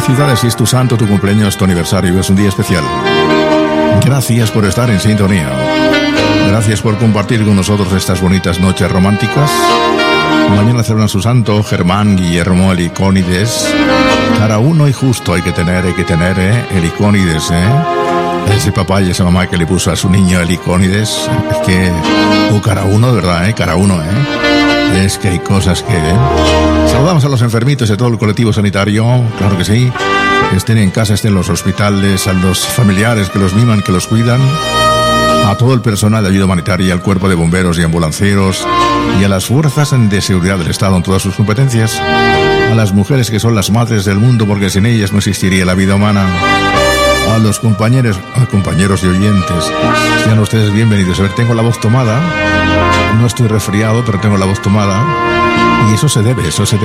Felicidades si es tu santo, tu cumpleaños, tu aniversario, es un día especial. Gracias por estar en sintonía. Gracias por compartir con nosotros estas bonitas noches románticas. Mañana celebran su santo Germán Guillermo Helicónides. Cada uno y justo hay que tener Helicónides, Ese papá y esa mamá que le puso a su niño Helicónides. Es que... cara uno, de verdad, cara uno, Es que hay cosas que... Saludamos a los enfermitos de todo el colectivo sanitario, claro que sí. Que estén en casa, estén en los hospitales, a los familiares que los miman, que los cuidan. A todo el personal de ayuda humanitaria, al cuerpo de bomberos y ambulanceros y a las fuerzas de seguridad del Estado en todas sus competencias. A las mujeres que son las madres del mundo porque sin ellas no existiría la vida humana. A los compañeros y oyentes, sean ustedes bienvenidos. A ver, tengo la voz tomada, no estoy resfriado, pero tengo la voz tomada y eso se debe